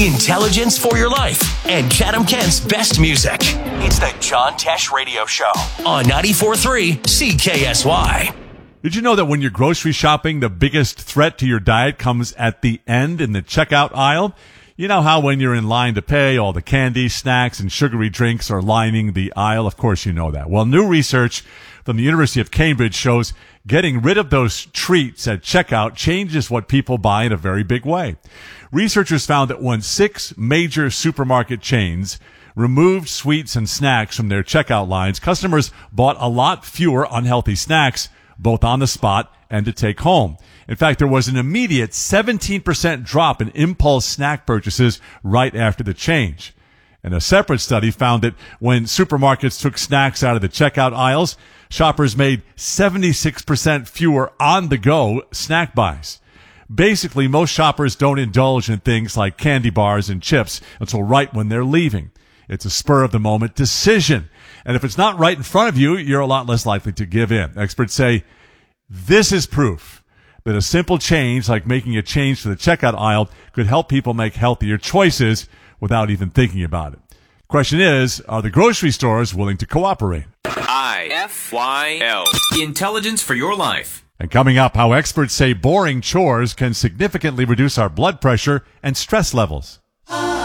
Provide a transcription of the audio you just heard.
intelligence for your life, and Chatham-Kent's best music. It's the John Tesh Radio Show on 94.3 CKSY. Did you know that when you're grocery shopping, the biggest threat to your diet comes at the end in the checkout aisle? You know how when you're in line to pay, all the candy, snacks, and sugary drinks are lining the aisle? Of course you know that. Well, new research from the University of Cambridge shows getting rid of those treats at checkout changes what people buy in a very big way. Researchers found that when 6 major supermarket chains removed sweets and snacks from their checkout lines, customers bought a lot fewer unhealthy snacks, both on the spot and to take home. In fact, there was an immediate 17% drop in impulse snack purchases right after the change. And a separate study found that when supermarkets took snacks out of the checkout aisles, shoppers made 76% fewer on-the-go snack buys. Basically, most shoppers don't indulge in things like candy bars and chips until right when they're leaving. It's a spur-of-the-moment decision. And if it's not right in front of you, you're a lot less likely to give in. Experts say this is proof that a simple change like making a change to the checkout aisle could help people make healthier choices without even thinking about it. Question is, are the grocery stores willing to cooperate? IFYL. Intelligence for your life. And coming up, how experts say boring chores can significantly reduce our blood pressure and stress levels.